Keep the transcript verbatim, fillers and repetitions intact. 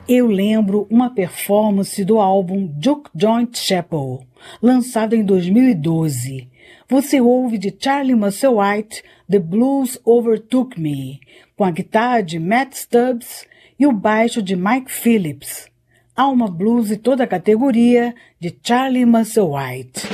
Eu lembro uma performance do álbum Juke Joint Chapel, lançado em dois mil e doze. Você ouve de Charlie Musselwhite, The Blues Overtook Me, com a guitarra de Matt Stubbs e o baixo de Mike Phillips. Alma Blues e toda a categoria de Charlie Musselwhite.